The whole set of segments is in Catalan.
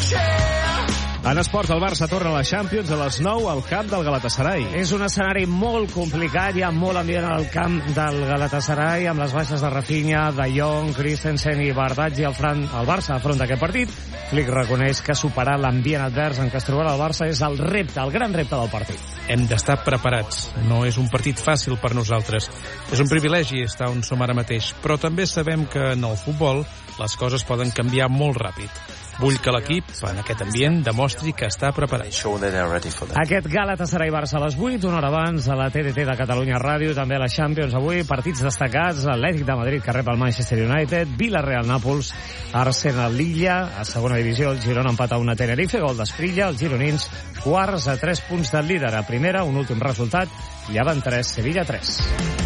En esports, el Barça torna a la Champions a les 9 al camp del Galatasaray. És un escenari molt complicat, hi ha molt ambient al camp del Galatasaray, amb les baixes de Rafinha, De Jong, Christensen i Bardghji. El Barça afronta aquest partit. Flick reconeix que superar l'ambient advers en què es trobarà el Barça és el repte, el gran repte del partit. Hem d'estar preparats. No és un partit fàcil per nosaltres. És un privilegi estar on som ara mateix, però també sabem que en el futbol les coses poden canviar molt ràpid. Vull que l'equip, en aquest ambient, demostri que està preparat. Aquest Galatasaray-Barça a les 8, una hora abans, a la TDT de Catalunya Ràdio, també a la Champions avui, partits destacats, Atlètic de Madrid que rep el Manchester United, Villarreal-Nàpols, Arsenal-Lilla, a segona divisió el Girona empata 1 a Tenerife, gol d'Esprilla, els gironins quarts a 3 punts del líder. A primera, un últim resultat, Llevant 3, Sevilla 3.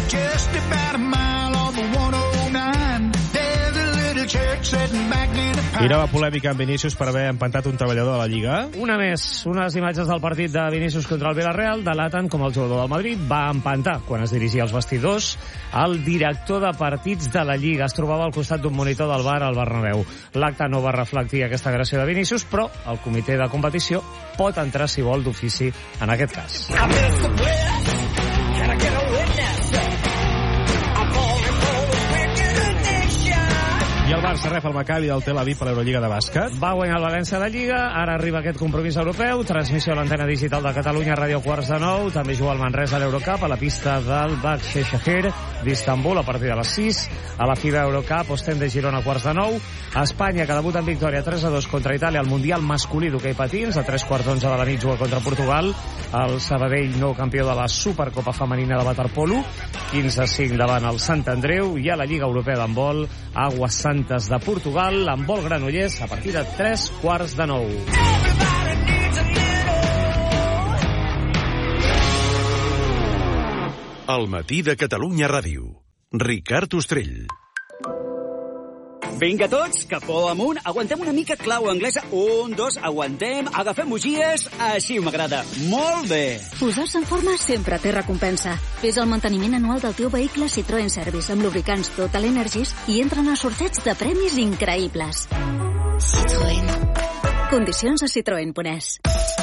I nova polèmica amb Vinícius per haver empantat un treballador de la Lliga. Una més. Unes imatges del partit de Vinícius contra el Villarreal delaten com el jugador del Madrid va empantar quan es dirigia als vestidors el director de partits de la Lliga. Es trobava al costat d'un monitor del VAR al Bernabéu. L'acte no va reflectir aquesta agressió de Vinícius, però el comitè de competició pot entrar, si vol, d'ofici en aquest cas. I el Barça rep el Maccabi del Tel Aviv per l'Eurolliga de bàsquet. Va guanyar el València de Lliga, ara arriba aquest compromís europeu, transmissió a l'antena digital de Catalunya, Ràdio Quarts de 9, també juga el Manresa a l'Eurocup, a la pista del Başakşehir d'Istanbul a partir de les 6, a la FIBA Eurocup, Ostende de Girona a quarts de 9, a Espanya, que debuta en victòria 3-2 contra Itàlia, al Mundial masculí d'hoquei patins, a 3:15 de la nit juga contra Portugal, el Sabadell, nou campió de la Supercopa Femenina de waterpolo, 15-5 davant el Sant Andreu, i a la Lliga Europea d'handbol, Aguas Santas de Portugal, handbol Granollers, a partir de 3:15. El matí de Catalunya Ràdio. Ricard Ostrell. Vinga tots, capó amunt, aguantem una mica clau anglesa, 1, 2, aguantem, agafem bugies, així m'agrada, molt bé. Posar-se en forma sempre té recompensa. Fes el manteniment anual del teu vehicle Citroën Service amb lubricants Total Energies i entren a sorteig de premis increïbles. Citroën. Condicions a citroen.es.